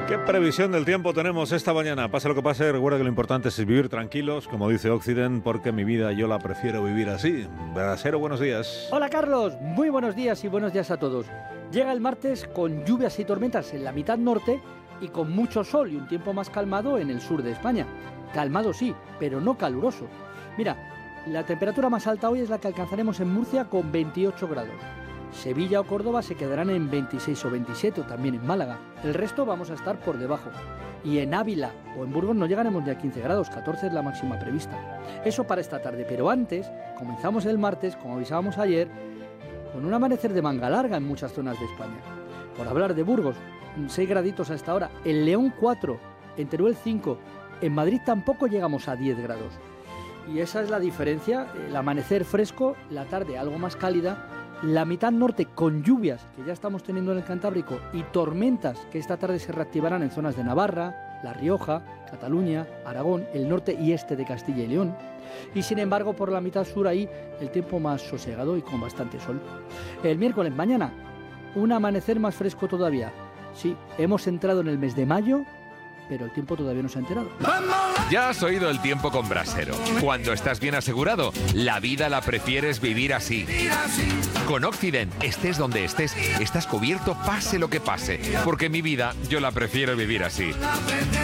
¿Qué previsión del tiempo tenemos esta mañana? Pase lo que pase, recuerda que lo importante es vivir tranquilos, como dice Occident, porque mi vida yo la prefiero vivir así. Brasero, buenos días. Hola Carlos, muy buenos días y buenos días a todos. Llega el martes con lluvias y tormentas en la mitad norte y con mucho sol y un tiempo más calmado en el sur de España. Calmado sí, pero no caluroso. Mira, la temperatura más alta hoy es la que alcanzaremos en Murcia con 28 grados. Sevilla o Córdoba se quedarán en 26 o 27, también en Málaga. El resto vamos a estar por debajo. Y en Ávila o en Burgos no llegaremos ni a 15 grados, 14 es la máxima prevista. Eso para esta tarde, pero antes comenzamos el martes, como avisábamos ayer, con un amanecer de manga larga en muchas zonas de España. Por hablar de Burgos, 6 graditos a esta hora, en León 4, en Teruel 5, en Madrid tampoco llegamos a 10 grados. Y esa es la diferencia, el amanecer fresco, la tarde algo más cálida, la mitad norte con lluvias que ya estamos teniendo en el Cantábrico y tormentas que esta tarde se reactivarán en zonas de Navarra, La Rioja, Cataluña, Aragón, el norte y este de Castilla y León. Y sin embargo por la mitad sur ahí el tiempo más sosegado y con bastante sol. El miércoles mañana un amanecer más fresco todavía. Sí, hemos entrado en el mes de mayo, pero el tiempo todavía no se ha enterado. Ya has oído el tiempo con Brasero. Cuando estás bien asegurado, la vida la prefieres vivir así. Con Occident, estés donde estés, estás cubierto pase lo que pase. Porque mi vida yo la prefiero vivir así.